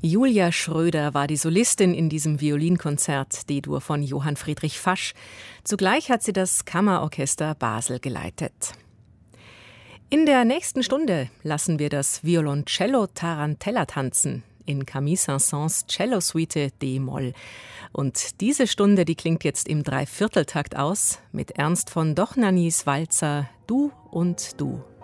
Julia Schröder war die Solistin in diesem Violinkonzert D-Dur von Johann Friedrich Fasch. Zugleich hat sie das Kammerorchester Basel geleitet. In der nächsten Stunde lassen wir das Violoncello Tarantella tanzen in Camille Saint-Saëns Cellosuite D-Moll. Und diese Stunde, die klingt jetzt im Dreivierteltakt aus mit Ernst von Dochnanys Walzer Du und Du.